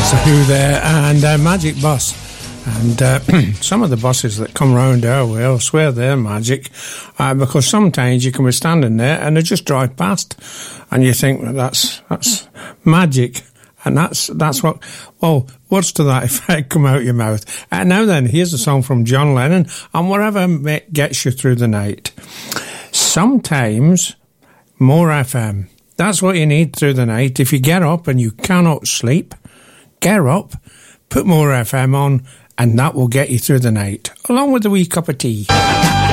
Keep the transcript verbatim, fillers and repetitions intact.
Who there and uh, Magic Bus, and uh, some of the buses that come round our way, I swear they're magic, uh, because sometimes you can be standing there and they just drive past and you think, well, that's that's magic, and that's that's what, well, what's to that effect come out your mouth. And now then, here's a song from John Lennon, and whatever gets you through the night. Sometimes more F M, that's what you need through the night. If you get up and you cannot sleep, get up, put more F M on, and that will get you through the night, along with a wee cup of tea.